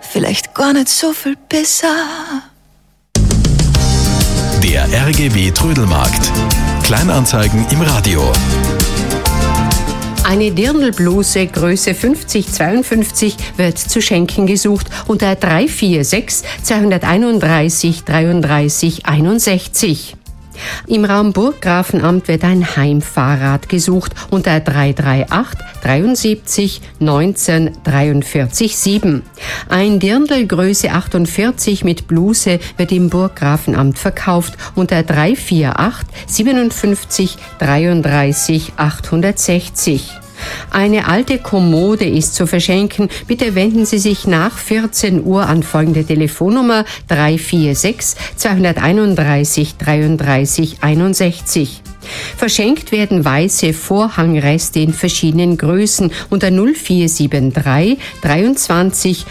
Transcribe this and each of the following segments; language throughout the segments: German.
vielleicht gar nicht so viel besser. Der RGW Trödelmarkt. Kleinanzeigen im Radio. Eine Dirndlbluse Größe 50-52 wird zu schenken gesucht unter 346 231 33 61. Im Raum Burggrafenamt wird ein Heimfahrrad gesucht unter 338 73 19 43 7. Ein Dirndl Größe 48 mit Bluse wird im Burggrafenamt verkauft unter 348 57 33 860. Eine alte Kommode ist zu verschenken. Bitte wenden Sie sich nach 14 Uhr an folgende Telefonnummer 346 231 33 61. Verschenkt werden weiße Vorhangreste in verschiedenen Größen unter 0473 23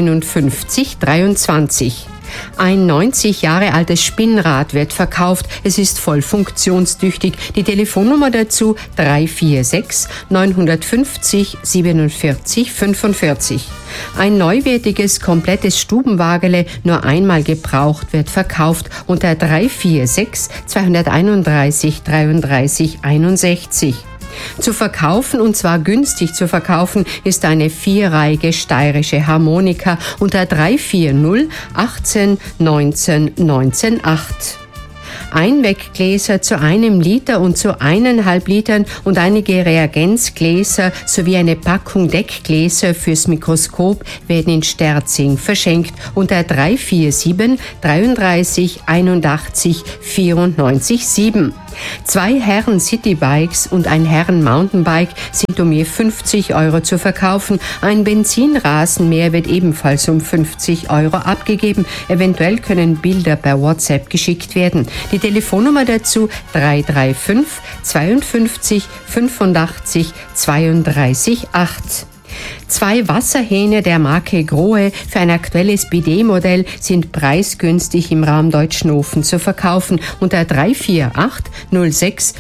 59 23. Ein 90 Jahre altes Spinnrad wird verkauft. Es ist voll funktionstüchtig. Die Telefonnummer dazu 346 950 47 45. Ein neuwertiges, komplettes Stubenwagele, nur einmal gebraucht, wird verkauft unter 346 231 33 61. Zu verkaufen, und zwar günstig zu verkaufen, ist eine vierreihige steirische Harmonika unter 340 18 19 19 8. Einweggläser zu 1 Liter und zu 1,5 Litern und einige Reagenzgläser sowie eine Packung Deckgläser fürs Mikroskop werden in Sterzing verschenkt unter 347 33 81 94 7. 2 Herren Citybikes und ein Herren Mountainbike sind um je 50 € zu verkaufen. Ein Benzinrasenmäher wird ebenfalls um 50 € abgegeben. Eventuell können Bilder per WhatsApp geschickt werden. Die Telefonnummer dazu 335 52 85 32 8. 2 Wasserhähne der Marke Grohe für ein aktuelles Bidet-Modell sind preisgünstig im Raum Deutschnofen zu verkaufen unter 348 06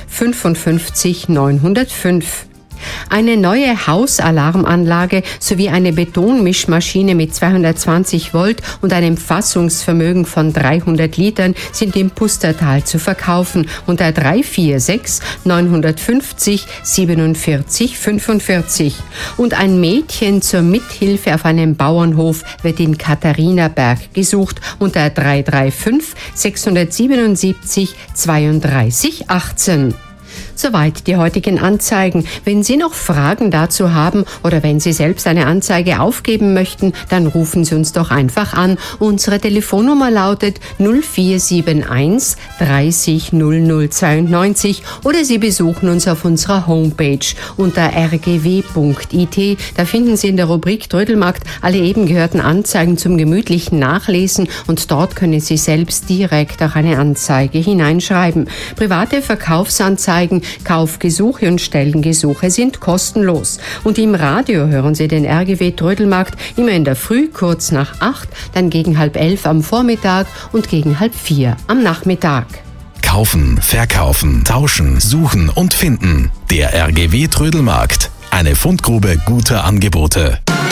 55 905. Eine neue Hausalarmanlage sowie eine Betonmischmaschine mit 220 Volt und einem Fassungsvermögen von 300 Litern sind im Pustertal zu verkaufen unter 346 950 47 45. Und ein Mädchen zur Mithilfe auf einem Bauernhof wird in Katharinaberg gesucht unter 335 677 32 18. Soweit die heutigen Anzeigen. Wenn Sie noch Fragen dazu haben oder wenn Sie selbst eine Anzeige aufgeben möchten, dann rufen Sie uns doch einfach an. Unsere Telefonnummer lautet 0471 30 0092 oder Sie besuchen uns auf unserer Homepage unter rgw.it. Da finden Sie in der Rubrik Trödelmarkt alle eben gehörten Anzeigen zum gemütlichen Nachlesen und dort können Sie selbst direkt auch eine Anzeige hineinschreiben. Private Verkaufsanzeigen, Kaufgesuche und Stellengesuche sind kostenlos. Und im Radio hören Sie den RGW Trödelmarkt immer in der Früh kurz nach 8, dann gegen 10:30 am Vormittag und gegen 3:30 am Nachmittag. Kaufen, verkaufen, tauschen, suchen und finden. Der RGW Trödelmarkt. Eine Fundgrube guter Angebote.